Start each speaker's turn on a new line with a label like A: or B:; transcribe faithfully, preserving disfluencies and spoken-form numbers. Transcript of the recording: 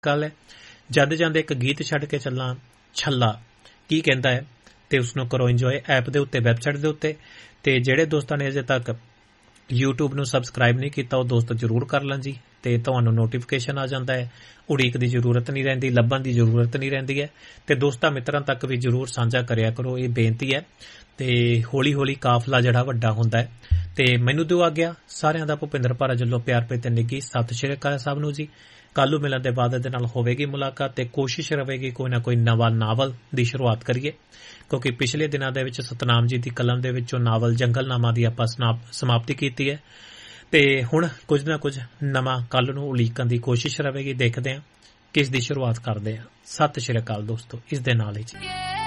A: ਗੱਲ ਹੈ। ਜਾਂਦੇ ਜਾਂਦੇ ਇੱਕ ਗੀਤ ਛੱਡ ਕੇ ਚੱਲਾਂ, ਛੱਲਾ ਕੀ ਕਹਿੰਦਾ ਹੈ, ਤੇ ਉਸਨੂੰ ਕਰੋ ਇੰਜੋਏ ਐਪ ਦੇ ਉੱਤੇ, ਵੈਬਸਾਈਟ ਦੇ ਉੱਤੇ। ਤੇ ਜਿਹੜੇ ਦੋਸਤਾਂ ਨੇ ਅਜੇ ਤੱਕ YouTube ਨੂੰ ਸਬਸਕ੍ਰਾਈਬ ਨਹੀਂ ਕੀਤਾ ਉਹ ਦੋਸਤ ਜ਼ਰੂਰ ਕਰ ਲੈਣ ਜੀ, ਤੇ ਤੁਹਾਨੂੰ ਨੋਟੀਫਿਕੇਸ਼ਨ ਆ ਜਾਂਦਾ ਹੈ। ਉਡੀਕ ਦੀ ਜ਼ਰੂਰਤ ਨਹੀਂ ਰਹਿੰਦੀ, ਲੱਭਣ ਦੀ ਜ਼ਰੂਰਤ ਨਹੀਂ ਰਹਿੰਦੀ ਹੈ। ਤੇ ਦੋਸਤਾਂ ਮਿੱਤਰਾਂ ਤੱਕ ਵੀ ਜ਼ਰੂਰ ਸਾਂਝਾ ਕਰਿਆ ਕਰੋ, ਇਹ ਬੇਨਤੀ ਹੈ। ਤੇ ਹੌਲੀ ਹੌਲੀ ਕਾਫਲਾ ਜਿਹੜਾ ਵੱਡਾ ਹੁੰਦਾ ਹੈ। ਤੇ ਮੈਨੂੰ ਦਿਓ ਆਗਿਆ, ਸਾਰਿਆਂ ਦਾ ਭੁਪਿੰਦਰ ਭਾਰਤ ਵੱਲੋਂ ਪਿਆਰ ਭਰੀ ਤੇ ਨਿੱਘੀ ਸਤਿ ਸ਼੍ਰੀ ਅਕਾਲ ਸਭ ਨੂੰ ਜੀ। ਕੱਲ੍ਹ ਨੂੰ ਮਿਲਣ ਦੇ ਬਾਅਦ ਇਹਦੇ ਨਾਲ ਹੋਵੇਗੀ ਮੁਲਾਕਾਤ, ਤੇ ਕੋਸ਼ਿਸ਼ ਰਹੇਗੀ ਕੋਈ ਨਾ ਕੋਈ ਨਵਾਂ ਨਾਵਲ ਦੀ ਸ਼ੁਰੂਆਤ ਕਰੀਏ, ਕਿਉਂਕਿ ਪਿਛਲੇ ਦਿਨਾਂ ਦੇ ਵਿੱਚ ਸਤਨਾਮ ਜੀ ਦੀ ਕਲਮ ਦੇ ਵਿੱਚੋਂ ਨਾਵਲ ਜੰਗਲਨਾਮਾ ਦੀ ਆਪਾਂ ਸਮਾਪਤੀ ਕੀਤੀ ਹੈ। ਤੇ ਹੁਣ ਕੁਝ ਨਾ ਕੁਝ ਨਵਾਂ ਕੱਲ੍ਹ ਨੂੰ ਉਲੀਕਣ ਦੀ ਕੋਸ਼ਿਸ਼ ਰਹੇਗੀ। ਦੇਖਦੇ ਹਾਂ ਕਿਸ ਦੀ ਸ਼ੁਰੂਆਤ ਕਰਦੇ ਹਾਂ। ਸਤਿ ਸ਼੍ਰੀ ਅਕਾਲ ਦੋਸਤੋ, ਇਸ ਦੇ ਨਾਲ ਹੀ ਜੀ।